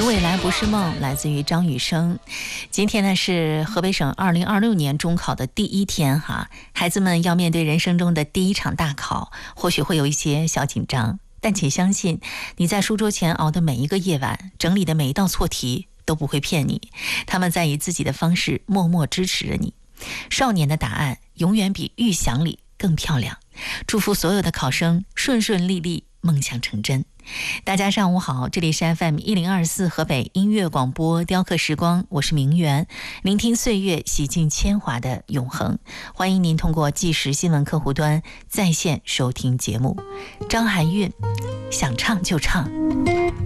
未来不是梦，来自于张雨生。今天呢是河北省2026年中考的第一天哈，孩子们要面对人生中的第一场大考，或许会有一些小紧张，但请相信你在书桌前熬的每一个夜晚，整理的每一道错题都不会骗你，他们在以自己的方式默默支持着你。少年的答案永远比预想里更漂亮。祝福所有的考生顺顺利利，梦想成真。大家上午好，这里是 FM1024 河北音乐广播雕刻时光，我是明媛，聆听岁月洗尽铅华的永恒。欢迎您通过即时新闻客户端在线收听节目。张含韵，想唱就唱。